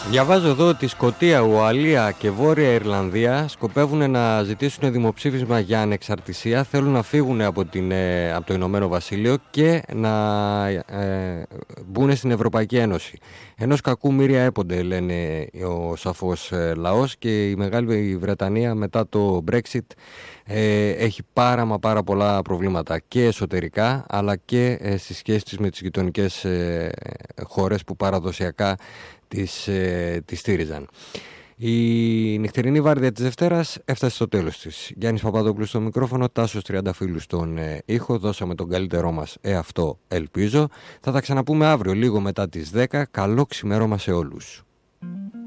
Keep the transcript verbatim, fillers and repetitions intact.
Διαβάζω εδώ ότι Σκωτία, Ουαλία και Βόρεια Ιρλανδία σκοπεύουν να ζητήσουν δημοψήφισμα για ανεξαρτησία. Θέλουν να φύγουν από, την, από το Ηνωμένο Βασίλειο και να ε, μπουν στην Ευρωπαϊκή Ένωση. Ενός κακού μοίρια έπονται, λένε ο σαφός λαός, και η Μεγάλη Βρετανία μετά το Brexit ε, έχει πάρα μα πάρα πολλά προβλήματα και εσωτερικά, αλλά και ε, στις σχέσεις της με τις γειτονικές ε, χώρες που παραδοσιακά Τις, ε, τις στήριζαν. Η νυχτερινή βάρδια της Δευτέρας έφτασε στο τέλος της. Γιάννης Παπαδόπουλος στο μικρόφωνο, Τάσος Τριανταφύλου στον ε, ήχο. Δώσαμε τον καλύτερό μας, ε, αυτό ελπίζω. Θα τα ξαναπούμε αύριο λίγο μετά τις δέκα. Καλό ξημέρωμα σε όλους.